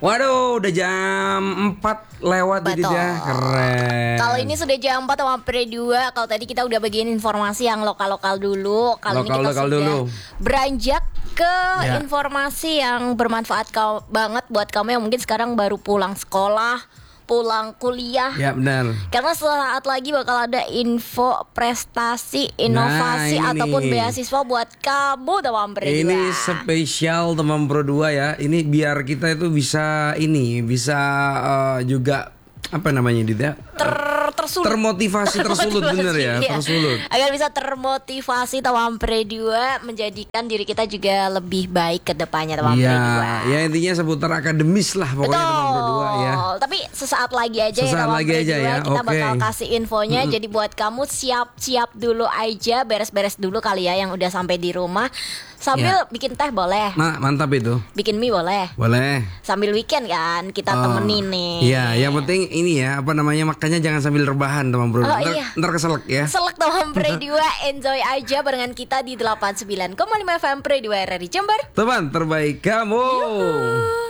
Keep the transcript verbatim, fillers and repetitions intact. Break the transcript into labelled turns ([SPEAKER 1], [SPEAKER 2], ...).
[SPEAKER 1] Waduh, udah jam empat lewat jadi ya. Keren.
[SPEAKER 2] Kalau ini sudah jam empat sampai dua. Kalau tadi kita udah bagiin informasi yang lokal-lokal dulu. Kalau ini kita
[SPEAKER 1] Lokal-lokal
[SPEAKER 2] sudah
[SPEAKER 1] dulu.
[SPEAKER 2] beranjak ke
[SPEAKER 1] Ya.
[SPEAKER 2] informasi yang bermanfaat kau banget buat kamu yang mungkin sekarang baru pulang sekolah, pulang kuliah.
[SPEAKER 1] Ya benar.
[SPEAKER 2] Karena saat lagi bakal ada info prestasi, inovasi
[SPEAKER 1] Nah, ini
[SPEAKER 2] ataupun
[SPEAKER 1] nih.
[SPEAKER 2] beasiswa buat kamu teman berdua.
[SPEAKER 1] Ini spesial teman Pro dua ya. Ini biar kita itu bisa ini bisa eh, juga apa namanya Dit ya?
[SPEAKER 2] Ter tersulut.
[SPEAKER 1] Termotivasi, tersulut bener ya,
[SPEAKER 2] Iya.
[SPEAKER 1] tersulut.
[SPEAKER 2] Agar bisa termotivasi teman Predua, menjadikan diri kita juga lebih baik ke depannya teman
[SPEAKER 1] Iya,
[SPEAKER 2] Predua.
[SPEAKER 1] ya intinya seputar akademis lah pokoknya teman Pro dua ya.
[SPEAKER 2] Tapi sesaat lagi aja
[SPEAKER 1] Sesaat
[SPEAKER 2] ya teman
[SPEAKER 1] lagi aja
[SPEAKER 2] Predua,
[SPEAKER 1] ya,
[SPEAKER 2] kita
[SPEAKER 1] oke.
[SPEAKER 2] bakal kasih infonya. Jadi buat kamu siap-siap dulu aja, beres-beres dulu kali ya yang udah sampai di rumah. Sambil
[SPEAKER 1] Ya.
[SPEAKER 2] bikin teh boleh,
[SPEAKER 1] Nah, mantap itu.
[SPEAKER 2] bikin mie boleh.
[SPEAKER 1] Boleh.
[SPEAKER 2] Sambil weekend kan kita
[SPEAKER 1] Oh,
[SPEAKER 2] temenin nih.
[SPEAKER 1] Iya, yang penting ini ya, apa namanya, makanya jangan sambil rebahan teman Bro.
[SPEAKER 2] Oh,
[SPEAKER 1] ntar,
[SPEAKER 2] iya.
[SPEAKER 1] ntar keselak ya.
[SPEAKER 2] Selek teman Predua, enjoy aja barengan kita di delapan puluh sembilan koma lima F M Predua R R I Jember.
[SPEAKER 1] Teman terbaik kamu.
[SPEAKER 2] Yuhu.